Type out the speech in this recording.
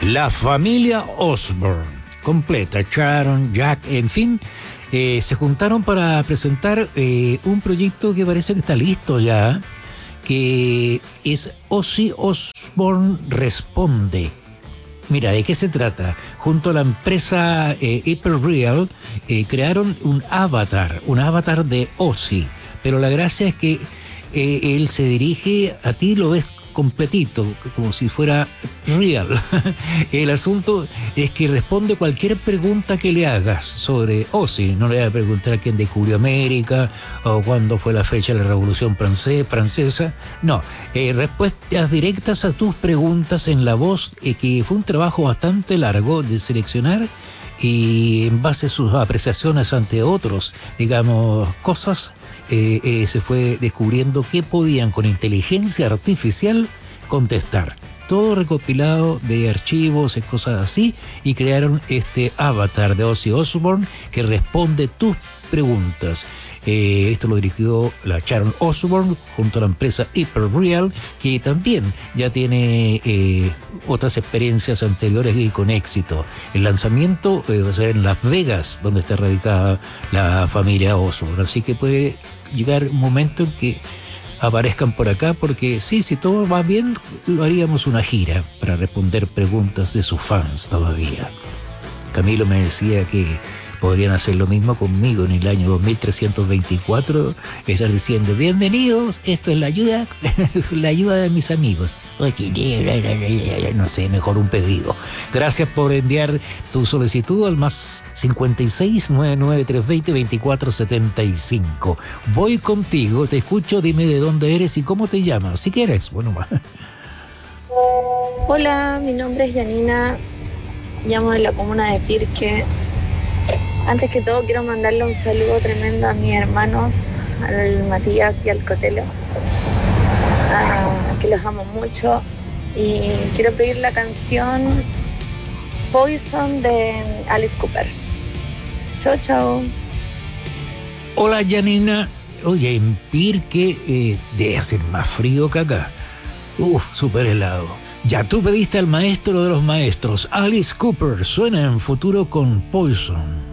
La familia Osborne, completa, Sharon, Jack, en fin, se juntaron para presentar un proyecto que parece que está listo ya, que es Ozzy Osbourne Responde. Mira, ¿de qué se trata? Junto a la empresa Hyperreal crearon un avatar de Ozzy, pero la gracia es que él se dirige a ti, lo ves completito, como si fuera real. El asunto es que responde cualquier pregunta que le hagas sobre Ozzy. No le voy a preguntar quién descubrió América o cuándo fue la fecha de la Revolución Francesa. No, respuestas directas a tus preguntas en la voz, que fue un trabajo bastante largo de seleccionar y en base a sus apreciaciones ante otros, digamos, cosas, se fue descubriendo que podían con inteligencia artificial contestar. Todo recopilado de archivos y cosas así, y crearon este avatar de Ozzy Osbourne que responde tus preguntas. Esto lo dirigió la Sharon Osbourne junto a la empresa Hyperreal, que también ya tiene otras experiencias anteriores y con éxito. El lanzamiento va a ser en Las Vegas, donde está radicada la familia Osbourne. Así que puede llegar un momento en que aparezcan por acá, porque sí, si todo va bien, lo haríamos una gira para responder preguntas de sus fans todavía. Camilo me decía que podrían hacer lo mismo conmigo en el año 2324, estar diciendo, bienvenidos, esto es la ayuda de mis amigos. No sé, mejor un pedido. Gracias por enviar tu solicitud al más 56 99 320 2475. Voy contigo, te escucho, dime de dónde eres y cómo te llamas, si quieres. Bueno, va. Hola, mi nombre es Janina, llamo de la comuna de Pirque. Antes que todo quiero mandarle un saludo tremendo a mis hermanos, al Matías y al Cotelo, que los amo mucho, y quiero pedir la canción Poison de Alice Cooper. Chao, chao. Hola Janina, oye, en Pirque debe hacer más frío que acá. Súper helado. Ya tú pediste al maestro de los maestros, Alice Cooper, suena en futuro con Poison.